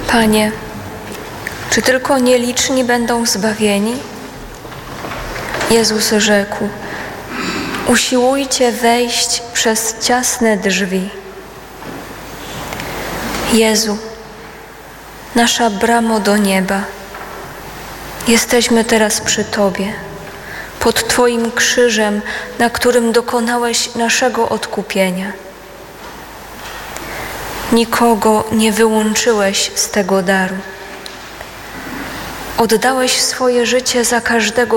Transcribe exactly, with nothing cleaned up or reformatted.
Panie, czy tylko nieliczni będą zbawieni? Jezus rzekł: usiłujcie wejść przez ciasne drzwi. Jezu, nasza bramo do nieba, jesteśmy teraz przy Tobie, pod Twoim krzyżem, na którym dokonałeś naszego odkupienia. Nikogo nie wyłączyłeś z tego daru. Oddałeś swoje życie za każdego